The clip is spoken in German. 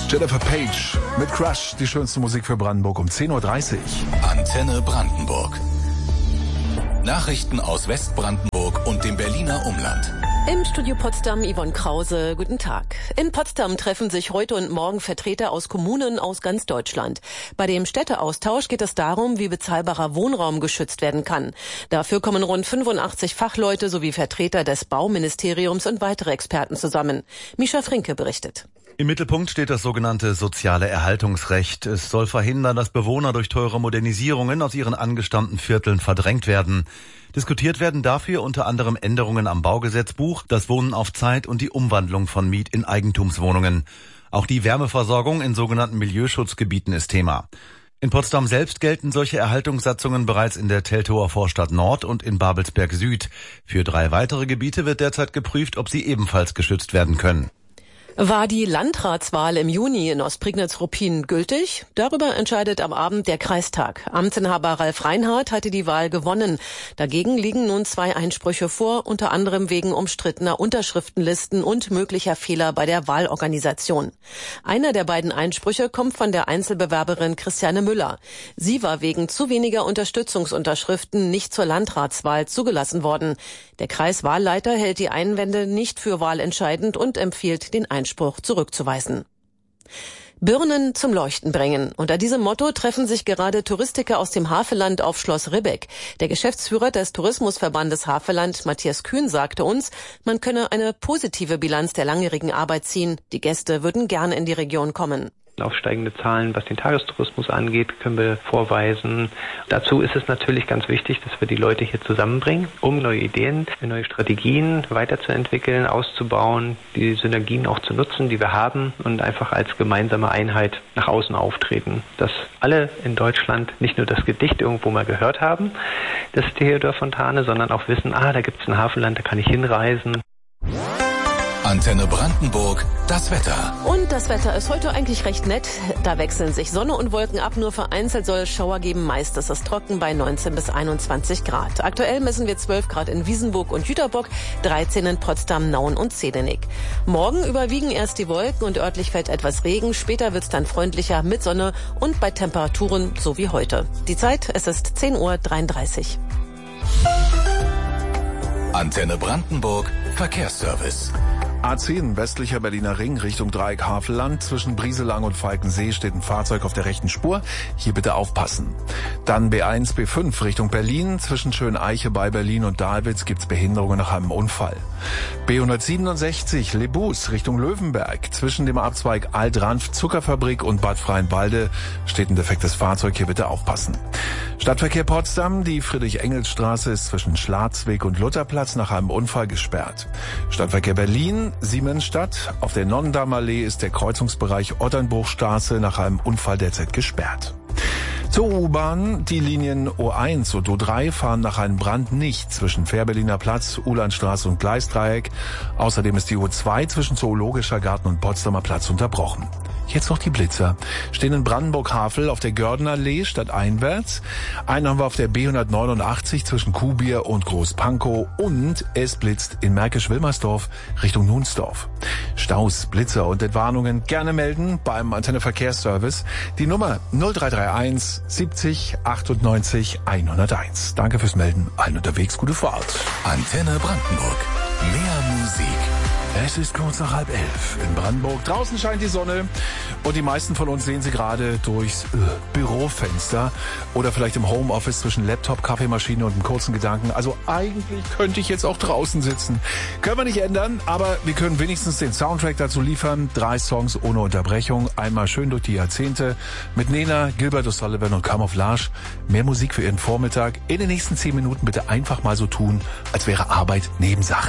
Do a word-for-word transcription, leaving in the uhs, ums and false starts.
Jennifer Page mit Crush, die schönste Musik für Brandenburg um zehn Uhr dreißig. Antenne Brandenburg. Nachrichten aus Westbrandenburg und dem Berliner Umland. Im Studio Potsdam Yvonne Krause, guten Tag. In Potsdam treffen sich heute und morgen Vertreter aus Kommunen aus ganz Deutschland. Bei dem Städteaustausch geht es darum, wie bezahlbarer Wohnraum geschützt werden kann. Dafür kommen rund fünfundachtzig Fachleute sowie Vertreter des Bauministeriums und weitere Experten zusammen. Mischa Frinke berichtet. Im Mittelpunkt steht das sogenannte soziale Erhaltungsrecht. Es soll verhindern, dass Bewohner durch teure Modernisierungen aus ihren angestammten Vierteln verdrängt werden. Diskutiert werden dafür unter anderem Änderungen am Baugesetzbuch, das Wohnen auf Zeit und die Umwandlung von Miet- in Eigentumswohnungen. Auch die Wärmeversorgung in sogenannten Milieuschutzgebieten ist Thema. In Potsdam selbst gelten solche Erhaltungssatzungen bereits in der Teltower Vorstadt Nord und in Babelsberg Süd. Für drei weitere Gebiete wird derzeit geprüft, ob sie ebenfalls geschützt werden können. War die Landratswahl im Juni in Ostprignitz-Ruppin gültig? Darüber entscheidet am Abend der Kreistag. Amtsinhaber Ralf Reinhardt hatte die Wahl gewonnen. Dagegen liegen nun zwei Einsprüche vor, unter anderem wegen umstrittener Unterschriftenlisten und möglicher Fehler bei der Wahlorganisation. Einer der beiden Einsprüche kommt von der Einzelbewerberin Christiane Müller. Sie war wegen zu weniger Unterstützungsunterschriften nicht zur Landratswahl zugelassen worden. Der Kreiswahlleiter hält die Einwände nicht für wahlentscheidend und empfiehlt, den Einspruch zurückzuweisen. Birnen zum Leuchten bringen. Unter diesem Motto treffen sich gerade Touristiker aus dem Havelland auf Schloss Ribbeck. Der Geschäftsführer des Tourismusverbandes Havelland, Matthias Kühn, sagte uns, man könne eine positive Bilanz der langjährigen Arbeit ziehen. Die Gäste würden gern in die Region kommen. Aufsteigende Zahlen, was den Tagestourismus angeht, können wir vorweisen. Dazu ist es natürlich ganz wichtig, dass wir die Leute hier zusammenbringen, um neue Ideen, neue Strategien weiterzuentwickeln, auszubauen, die Synergien auch zu nutzen, die wir haben und einfach als gemeinsame Einheit nach außen auftreten. Dass alle in Deutschland nicht nur das Gedicht irgendwo mal gehört haben, das Theodor Fontane, sondern auch wissen, ah, da gibt es ein Hafenland, da kann ich hinreisen. Antenne Brandenburg, das Wetter. Und das Wetter ist heute eigentlich recht nett. Da wechseln sich Sonne und Wolken ab. Nur vereinzelt soll es Schauer geben. Meist ist es trocken bei neunzehn bis einundzwanzig Grad. Aktuell messen wir zwölf Grad in Wiesenburg und Jüterbock, dreizehn in Potsdam, Nauen und Zedenik. Morgen überwiegen erst die Wolken und örtlich fällt etwas Regen. Später wird es dann freundlicher mit Sonne und bei Temperaturen so wie heute. Die Zeit, es ist zehn Uhr dreiunddreißig. Antenne Brandenburg, Verkehrsservice. A zehn, westlicher Berliner Ring, Richtung Dreieck Havelland. Zwischen Brieselang und Falkensee steht ein Fahrzeug auf der rechten Spur. Hier bitte aufpassen. Dann B eins, B fünf, Richtung Berlin. Zwischen Schöneiche bei Berlin und Dahlwitz gibt's Behinderungen nach einem Unfall. B hundertsiebenundsechzig, Lebus, Richtung Löwenberg. Zwischen dem Abzweig Alt-Ranf Zuckerfabrik und Bad Freienwalde steht ein defektes Fahrzeug. Hier bitte aufpassen. Stadtverkehr Potsdam, die Friedrich-Engels-Straße ist zwischen Schlarzweg und Lutherplatz nach einem Unfall gesperrt. Stadtverkehr Berlin, Siemensstadt. Auf der Nonnendammallee ist der Kreuzungsbereich Otternbruchstraße nach einem Unfall derzeit gesperrt. Zur U-Bahn, die Linien O eins und O drei fahren nach einem Brand nicht zwischen Fährberliner Platz, Ulandstraße und Gleisdreieck. Außerdem ist die O zwei zwischen Zoologischer Garten und Potsdamer Platz unterbrochen. Jetzt noch die Blitzer. Stehen in Brandenburg-Havel auf der Gördenallee stadteinwärts. Einen haben wir auf der B hundertneunundachtzig zwischen Kuhbier und Großpankow. Und es blitzt in Märkisch-Wilmersdorf Richtung Nunsdorf. Staus, Blitzer und Entwarnungen gerne melden beim Antenne Verkehrsservice. Die Nummer null drei drei eins siebzig achtundneunzig hunderteins. Danke fürs Melden. Allen unterwegs gute Fahrt. Antenne Brandenburg. Mehr Musik. Es ist kurz nach halb elf in Brandenburg. Draußen scheint die Sonne und die meisten von uns sehen sie gerade durchs äh, Bürofenster oder vielleicht im Homeoffice zwischen Laptop, Kaffeemaschine und einem kurzen Gedanken. Also eigentlich könnte ich jetzt auch draußen sitzen. Können wir nicht ändern, aber wir können wenigstens den Soundtrack dazu liefern. Drei Songs ohne Unterbrechung. Einmal schön durch die Jahrzehnte mit Nena, Gilbert O'Sullivan und Camouflage. Mehr Musik für Ihren Vormittag. In den nächsten zehn Minuten bitte einfach mal so tun, als wäre Arbeit Nebensache.